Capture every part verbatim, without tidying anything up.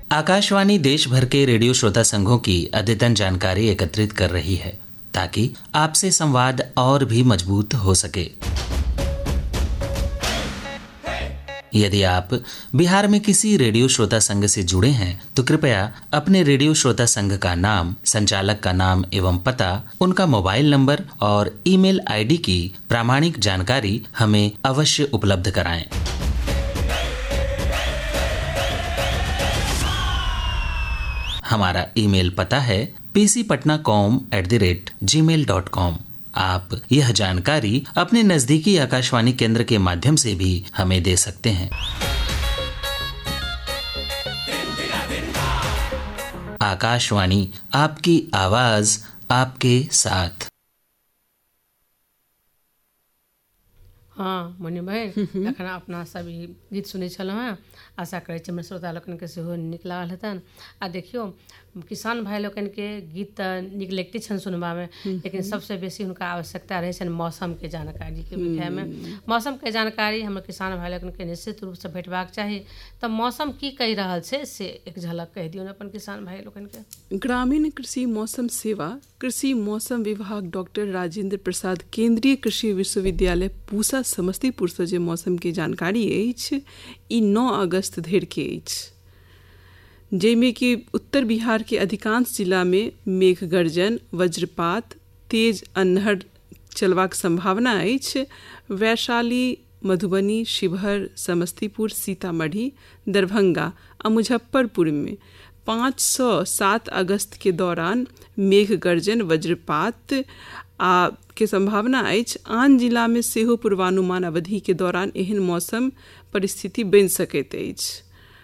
आकाशवाणी देश भर के रेडियो श्रोता संघों की अद्यतन जानकारी एकत्रित कर रही है ताकि आपसे संवाद और भी मजबूत हो सके। यदि आप बिहार में किसी रेडियो श्रोता संघ से जुड़े हैं तो कृपया अपने रेडियो श्रोता संघ का नाम, संचालक का नाम एवं पता, उनका मोबाइल नंबर और ईमेल आईडी की प्रामाणिक जानकारी हमें अवश्य उपलब्ध कराएं। हमारा ईमेल पता है P C Patna com at the rate ji mail dot com. आप यह जानकारी अपने नजदीकी आकाशवाणी केंद्र के माध्यम से भी हमें दे सकते हैं। आकाशवाणी, आपकी आवाज आपके साथ। हाँ मनी बहन, अखन अपना सभी गीत सुनै छलहुँ हेँ। आशा करै छी हमर श्रोता लोकनिके सेहो नीक लागल हेतनि। आ देखियौ, किसान भाई लोकनिके गीत तऽ नीक लगिते छनि सुनबामे, लेकिन सबसे बेसी हुनका आवश्यकता रहै छनि मौसमके जानकारीके विषयमे। मौसमके जानकारी हमर किसान भाई लोकनिके निश्चित रूपसँ भेटबाक चाही। तऽ मौसम की कहि रहल छै से एक झलक कहि दियौ अपन किसान भाई लोकनिके। ग्रामीण कृषि मौसम सेवा कृषि मौसम विभाग डॉक्टर राजेंद्र प्रसाद केंद्रीय कृषि विश्वविद्यालय पूसा समस्तीपुर से जे मौसम के जानकारी अछि, ई नौ अगस्त धरि के अछि, जाहिमे कि उत्तर बिहार के अधिकांश जिला में मेघ गर्जन, वज्रपात, तेज अन्हर चलबाक संभावना अछि। वैशाली, मधुबनी, शिवहर, समस्तीपुर, सीतामढ़ी, दरभंगा आ मुजफ्फरपुर में पाँच सौ सात अगस्त के दौरान मेघ गर्जन, वज्रपात आ के संभावना अछि। आन जिला में सेहो पूर्वानुमान अवधि के दौरान एहन मौसम परिस्थिति बनि सकैत अछि।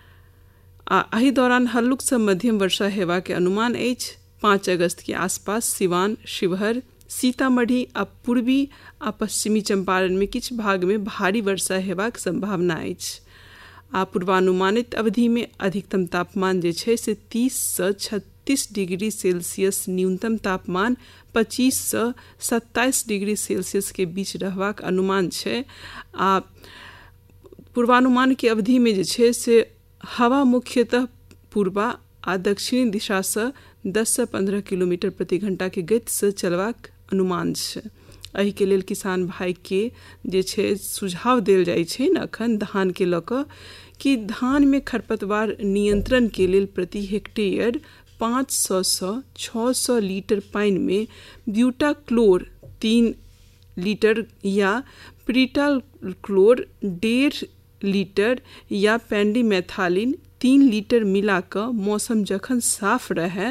आ एहि दौरान हल्लुक सँ मध्यम वर्षा हेबाक के अनुमान अछि। पाँच अगस्त के आसपास सिवान, शिवहर, सीतामढ़ी आ पूर्वी आ पश्चिमी चंपारण में किछु भाग में भारी वर्षा हेबाक संभावना अछि। आ पूर्वानुमानित अवधि में अधिकतम तापमान जे छै से तीस सँ छत्तीस डिग्री सेल्सियस, न्यूनतम तापमान पच्चीस सँ सत्ताईस डिग्री सेल्सियस के बीच रहबाक अनुमान छै। आ पूर्वानुमान के अवधि में जे छै से हवा मुख्यतः पूर्वा आ दक्षिणी दिशा से दस से पंद्रह किलोमीटर प्रति घंटा के गति से चलबाक अनुमान छै। एहि के लेल किसान भाई के जे छै सुझाव देल जाइ छै न अखन धान के लऽ कऽ, कि धान में खरपतवार नियंत्रण के लेल प्रति हेक्टेयर पाँच सौ सँ छः सौ लीटर पानी में ब्यूटाक्लोर तीन लीटर या प्रीटाक्लोर डेढ़ लीटर या पेंडीमेथालिन तीन लीटर मिला कऽ मौसम जखन साफ रहै